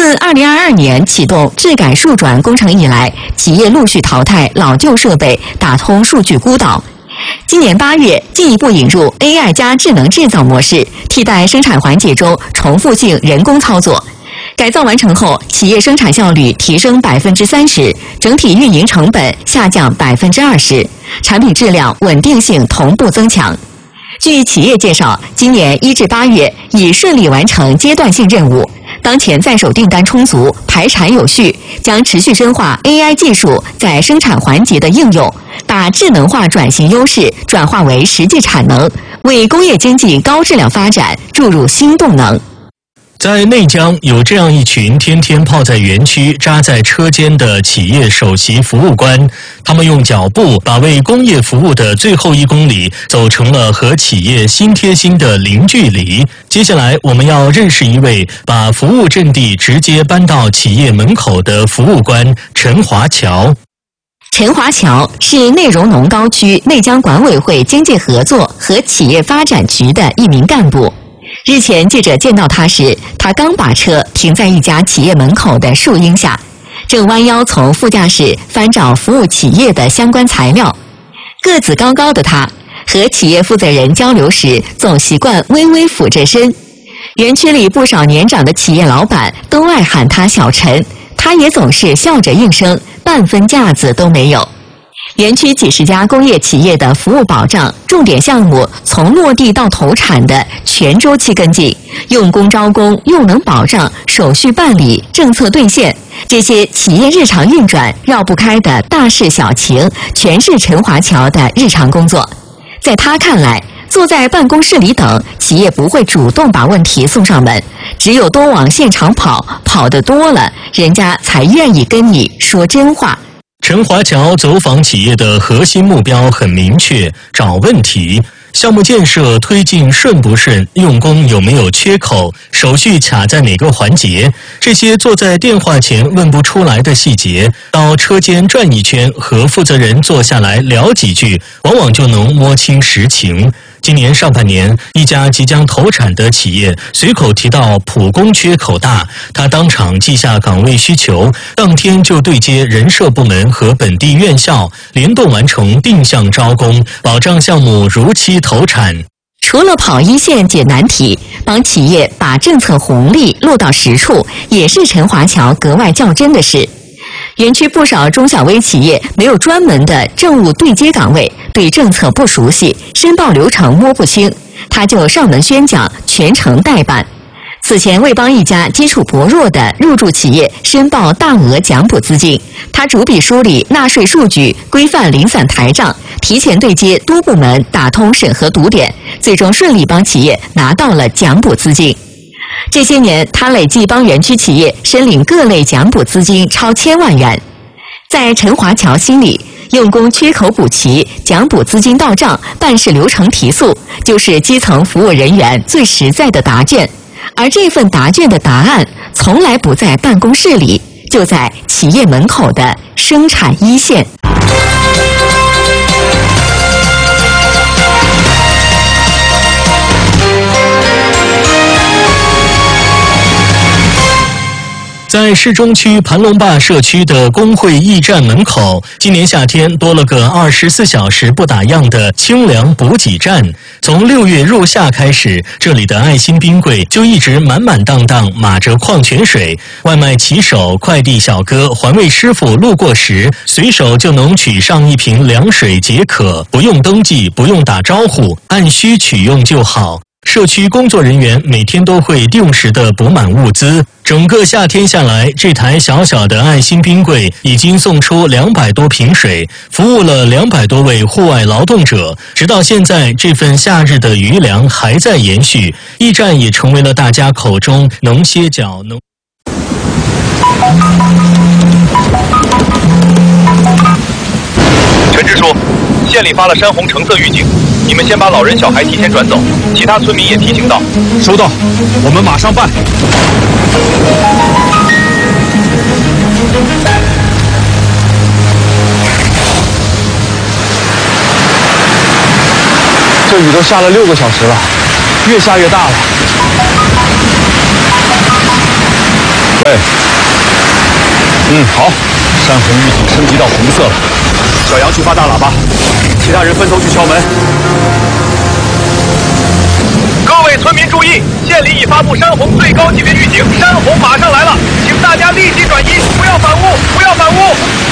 自2022年启动质改数转工程以来，企业陆续淘汰老旧设备，打通数据孤岛。今年8月，进一步引入 AI 加智能制造模式，替代生产环节中重复性人工操作。改造完成后，企业生产效率提升30%，整体运营成本下降20%，产品质量稳定性同步增强。据企业介绍，今年1至8月已顺利完成阶段性任务，当前在手订单充足，排产有序，将持续深化 AI 技术在生产环节的应用，把智能化转型优势转化为实际产能，为工业经济高质量发展注入新动能。 在内江有这样一群天天泡在园区、扎在车间的企业首席服务官，他们用脚步把为工业服务的最后1公里走成了和企业心贴心的零距离。接下来我们要认识一位把服务阵地直接搬到企业门口的服务官陈华侨。 陈华侨是内容农高区内江管委会经济合作和企业发展局的一名干部。日前记者见到他时，他刚把车停在一家企业门口的树荫下，正弯腰从副驾驶翻找服务企业的相关材料。个子高高的他，和企业负责人交流时总习惯微微俯着身。园区里不少年长的企业老板都爱喊他小陈，他也总是笑着应声，半分架子都没有。园区几十家工业企业的服务保障重点项目从落地到投产的全周期跟进，用工招工，用能保障手续办理、政策兑现，这些企业日常运转绕不开的大事小情，全是陈华侨的日常工作。在他看来，坐在办公室里等，企业不会主动把问题送上门，只有多往现场跑，跑得多了，人家才愿意跟你说真话。 陈华侨走访企业的核心目标很明确，找问题。项目建设推进顺不顺，用工有没有缺口，手续卡在哪个环节，这些坐在电话前问不出来的细节，到车间转一圈，和负责人坐下来聊几句，往往就能摸清实情。今年上半年，一家即将投产的企业随口提到普工缺口大，他当场记下岗位需求，当天就对接人社部门和本地院校，联动完成定向招工，保障项目如期投产。 除了跑一线解难题，帮企业把政策红利落到实处，也是陈华侨格外较真的事。园区不少中小微企业没有专门的政务对接岗位，对政策不熟悉，申报流程摸不清，他就上门宣讲，全程代办。此前为帮一家基础薄弱的入驻企业申报大额奖补资金，他主笔梳理纳税数据，规范零散台账，提前对接多部门，打通审核堵点，最终顺利帮企业拿到了奖补资金。这些年，他累计帮园区企业申领各类奖补资金超1000万元。在陈华侨心里，用工缺口补齐，奖补资金到账，办事流程提速，就是基层服务人员最实在的答卷。而这份答卷的答案，从来不在办公室里，就在企业门口的生产一线。 在市中区盘龙坝社区的工会驿站门口，今年夏天多了个24小时不打烊的清凉补给站。从6月入夏开始，这里的爱心冰柜就一直满满当当码着矿泉水，外卖骑手、快递小哥、环卫师傅路过时，随手就能取上一瓶凉水解渴，不用登记，不用打招呼，按需取用就好。社区工作人员每天都会定时的补满物资，整个夏天下来，这台小小的爱心冰柜已经送出200多瓶水，服务了200多位户外劳动者。直到现在，这份夏日的余粮还在延续，驿站也成为了大家口中能歇脚能。 陈支书，县里发了山洪橙色预警，你们先把老人小孩提前转走，其他村民也提醒到。 收到，我们马上办。这雨都下了6个小时了，越下越大了。喂， 对。好，山洪预警升级到红色了。小杨去发大喇叭，其他人分头去敲门。 各位村民注意，县里已发布山洪最高级别预警，山洪马上来了，请大家立即转移，不要反屋，不要反屋。